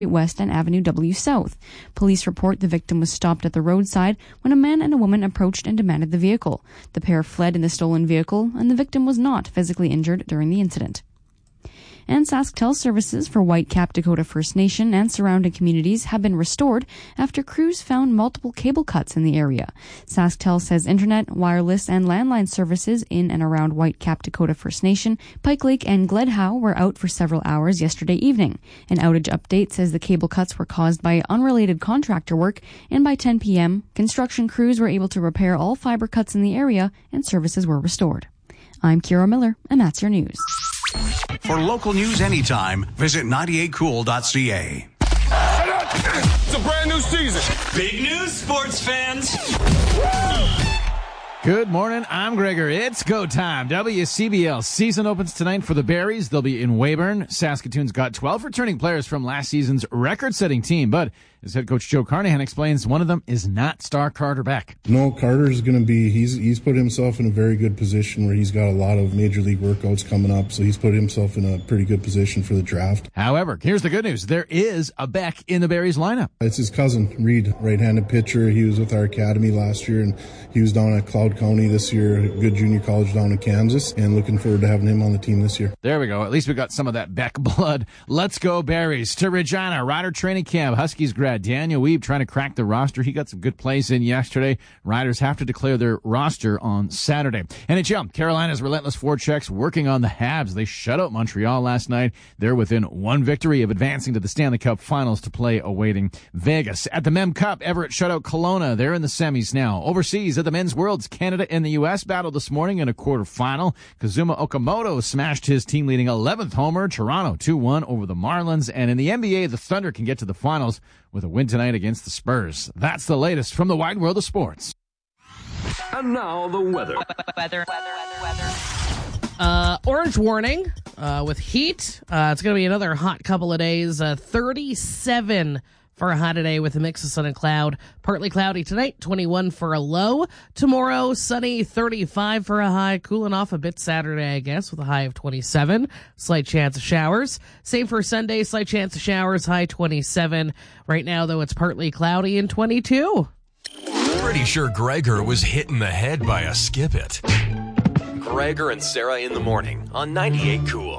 West and Avenue W South. Police report the victim was stopped at the roadside when a man and a woman approached and demanded the vehicle. The pair fled in the stolen vehicle, and the victim was not physically injured during the incident. And SaskTel services for Whitecap Dakota First Nation and surrounding communities have been restored after crews found multiple cable cuts in the area. SaskTel says internet, wireless, and landline services in and around Whitecap Dakota First Nation, Pike Lake, and Gledhow were out for several hours yesterday evening. An outage update says the cable cuts were caused by unrelated contractor work, and by 10 p.m., construction crews were able to repair all fiber cuts in the area and services were restored. I'm Kira Miller, and that's your news. For local news anytime, visit 98cool.ca. It's a brand new season. Big news, sports fans. Good morning. I'm Gregor. It's go time. WCBL season opens tonight for the Berries. They'll be in Weyburn. Saskatoon's got 12 returning players from last season's record-setting team, but as head coach Joe Carnahan explains, one of them is not star Carter Beck. No, Carter's going to be, he's put himself in a very good position where he's got a lot of major league workouts coming up, so he's put himself in a pretty good position for the draft. However, here's the good news. There is a Beck in the Berries lineup. It's his cousin, Reed, right-handed pitcher. He was with our academy last year, and he was down at Cloud County this year, a good junior college down in Kansas, and looking forward to having him on the team this year. There we go. At least we got some of that Beck blood. Let's go Berries. To Regina, Rider training camp. Huskies grad Daniel Weeb trying to crack the roster. He got some good plays in yesterday. Riders have to declare their roster on Saturday. NHL, Carolina's relentless forechecks working on the Habs. They shut out Montreal last night. They're within one victory of advancing to the Stanley Cup Finals to play awaiting Vegas. At the Mem Cup, Everett shut out Kelowna. They're in the semis now. Overseas at the Men's Worlds, Canada and the U.S. battled this morning in a quarterfinal. Kazuma Okamoto smashed his team-leading 11th homer. Toronto 2-1 over the Marlins. And in the NBA, the Thunder can get to the finals with a win tonight against the Spurs. That's the latest from the wide world of sports. And now the weather. Orange warning with heat. It's going to be another hot couple of days. 37 for a high today with a mix of sun and cloud. Partly cloudy tonight, 21 for a low. Tomorrow, sunny, 35 for a high. Cooling off a bit Saturday, I guess, with a high of 27. Slight chance of showers. Same for Sunday, slight chance of showers, high 27. Right now, though, it's partly cloudy and 22. Pretty sure Gregor was hit in the head by a skip it. Gregor and Sarah in the morning on 98 Cool.